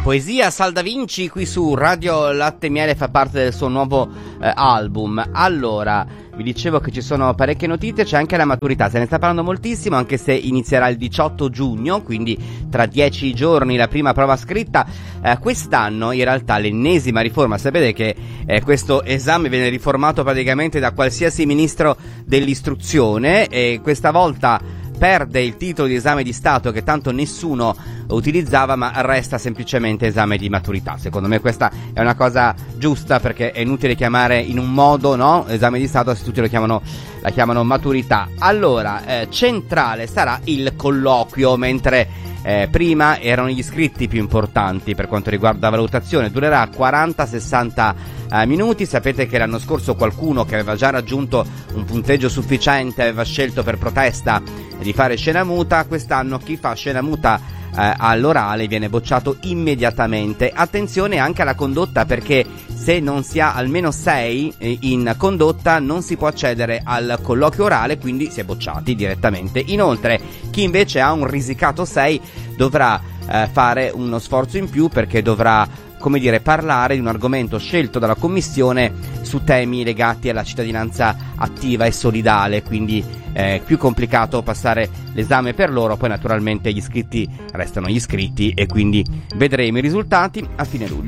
Poesia Sal Da Vinci qui su Radio Latte Miele, fa parte del suo nuovo album. Allora, vi dicevo che ci sono parecchie notizie, c'è anche la maturità, se ne sta parlando moltissimo, anche se inizierà il 18 giugno, quindi tra 10 giorni la prima prova scritta. Quest'anno in realtà l'ennesima riforma, sapete che questo esame viene riformato praticamente da qualsiasi ministro dell'istruzione, e questa volta perde il titolo di esame di Stato che tanto nessuno utilizzava, ma resta semplicemente esame di maturità. Secondo me questa è una cosa giusta, perché è inutile chiamare in un modo, no, esame di Stato, se tutti la chiamano maturità. Allora, centrale sarà il colloquio, mentre prima erano gli iscritti più importanti per quanto riguarda la valutazione. Durerà 40-60 minuti. Sapete che l'anno scorso qualcuno che aveva già raggiunto un punteggio sufficiente aveva scelto per protesta di fare scena muta. Quest'anno chi fa scena muta all'orale viene bocciato immediatamente. Attenzione anche alla condotta, perché se non si ha almeno 6 in condotta non si può accedere al colloquio orale, quindi si è bocciati direttamente. Inoltre chi invece ha un risicato 6 dovrà fare uno sforzo in più, perché dovrà, come dire, parlare di un argomento scelto dalla commissione su temi legati alla cittadinanza attiva e solidale, quindi è più complicato passare l'esame per loro. Poi naturalmente gli iscritti restano gli iscritti e quindi vedremo i risultati a fine luglio.